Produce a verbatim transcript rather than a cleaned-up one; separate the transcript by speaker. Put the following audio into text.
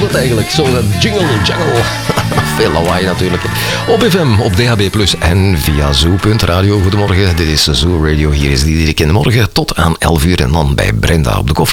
Speaker 1: het eigenlijk. Zo dat jingle, jungle. Veel lawaai natuurlijk. Op F M, op D H B plus, en via Zoo punt radio. Goedemorgen, dit is Zoo Radio. Hier is Diederik in de morgen tot aan elf uur. En dan bij Brenda op de koffie.